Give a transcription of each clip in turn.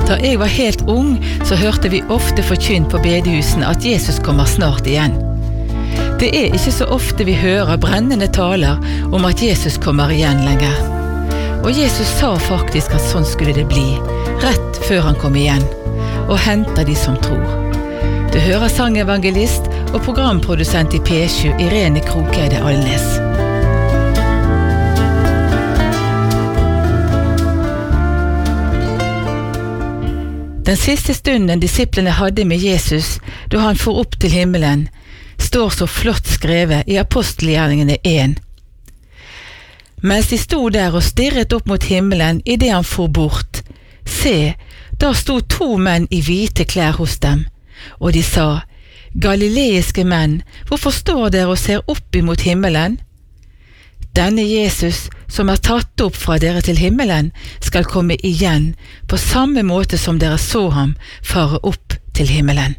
Da jeg var helt ung, så hørte vi ofte forkynt på bedehusene at Jesus kommer snart igjen. Det ikke så ofte vi hører brennende taler om at Jesus kommer igjen lenger. Og Jesus sa faktisk at sånn skulle det bli, rett før han kom igjen, og henter de som tror. Du hører sangevangelist og programprodusent i P7, Irene Krokeide Alnes. Den siste stunden disiplene hadde med Jesus, da han for opp til himmelen, står så flott skrevet i Apostelgjerningene 1. Mens de sto der og stirret opp mot himmelen i det han for bort, se, da sto 2 menn i hvite klær hos dem, og de sa, Galileiske menn, hvorfor står dere og ser opp imot himmelen? Denne Jesus, som tatt opp fra dere til himmelen, skal komme igjen på samme måte som dere så ham fare opp til himmelen.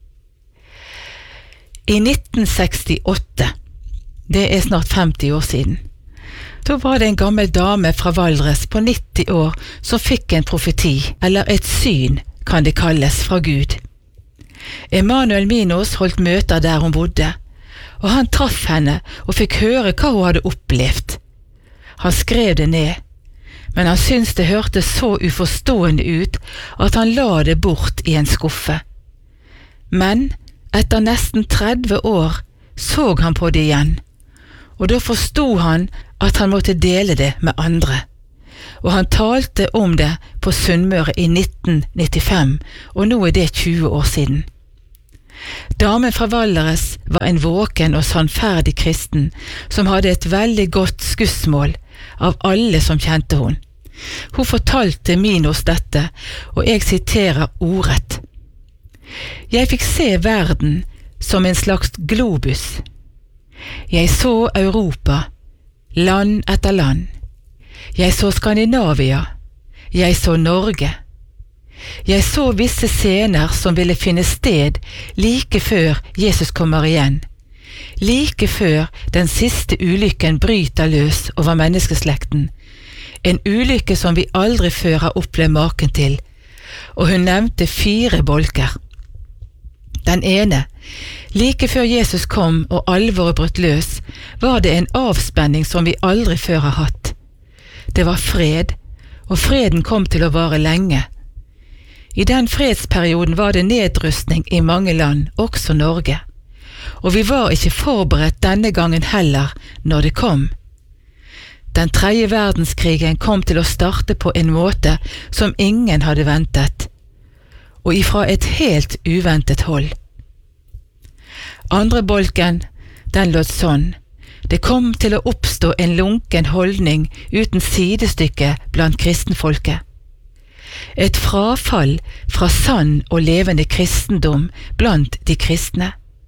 I 1968, det snart 50 år siden, da var det en gammel dame fra Valdres på 90 år som fikk en profeti, eller et syn, kan det kalles, fra Gud. Emanuel Minos holdt møter der hun bodde, og han traff henne og fikk høre hva hun hadde opplevd. Han skrev det ned, men han syntes det hørtes så uforstående ut at han la det bort i en skuffe. Men etter nesten 30 år så han på det igjen, og da forstod han at han måtte dele det med andre. Og han talte om det på Sunnmøre i 1995, og nå det 20 år siden. Damen fra Valdres var en våken og sannferdig kristen som hadde et veldig godt skussmål av alle som kjente hun. Hun fortalte Minos dette, og jeg siterer ordrett. Jeg fikk se verden som en slags globus. Jeg så Europa, land etter land. Jeg så Skandinavia. Jeg så Norge. Jeg så visse scener som ville finne sted like før Jesus kommer igjen, like før den siste ulykken bryter løs over menneskeslekten, en ulykke som vi aldri før har opplevd maken til, og hun nevnte 4 bolker. Den ene, like før Jesus kom og alvoret brøt løs, var det en avspenning som vi aldri før har hatt. Det var fred, og freden kom til å vare lenge. I den fredsperioden var det nedrustning i mange land, også Norge. Og vi var ikke forberedt denne gangen heller når det kom. Den 3. verdenskrigen kom til å starte på en måte som ingen hadde ventet, og ifra et helt uventet hold. Andre bolken, den lød sånn. Det kom til å oppstå en lunken holdning uten sidestykke blant kristenfolket. Et frafall fra sann og levende kristendom blant de kristne.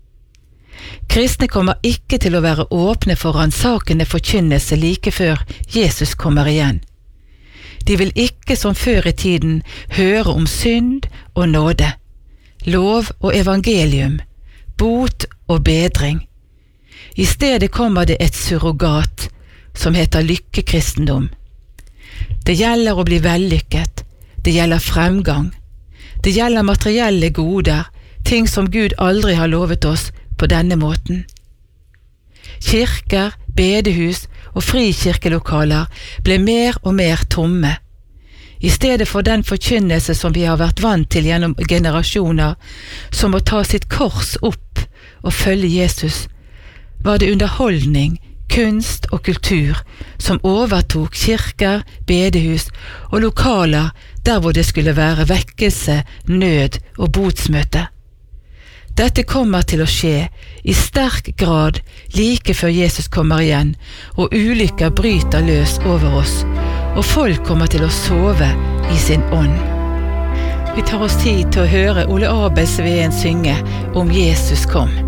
Kristne kommer ikke til å være åpne for ransakende forkynnelse like før Jesus kommer igjen. De vil ikke som før i tiden høre om synd og nåde, lov og evangelium, bot og bedring. I stedet kommer det et surrogat som heter lykkekristendom. Det gjelder å bli vellykket. Det gjelder fremgang. Det gjelder materielle goder, ting som Gud aldri har lovet oss på denne måten. Kirker, bedehus og frikirkelokaler ble mer og mer tomme. I stedet for den forkynnelse som vi har vært vant til gjennom generasjoner, som å ta sitt kors opp og følge Jesus, var det underholdning, kunst og kultur som overtok kirker, bedehus og lokaler der hvor det skulle være vekkelse, nød og botsmøte. Dette kommer til å skje i sterk grad like før Jesus kommer igjen, og ulykker bryter løs over oss, og folk kommer til å sove i sin ånd. Vi tar oss tid til å høre Ole Abelsveen synge «Om Jesus kom».